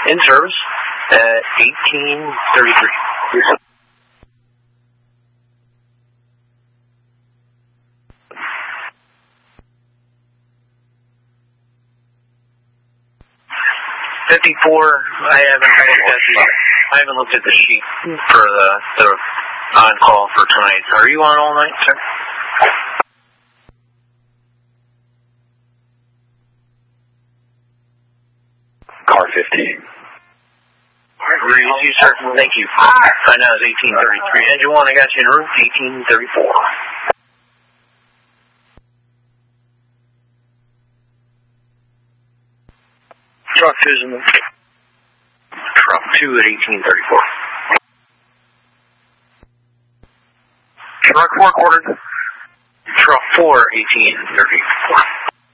In service at 1833. I haven't looked at the sheet for the on-call for tonight. Are you on all night, sir? Car 15. You, sir. Thank you. I know it's 1833. Engine 1, I got you en route, 1834. Truck 2's in the... Truck 2 at 1834. Truck 4 quartered. Truck 4, 1834.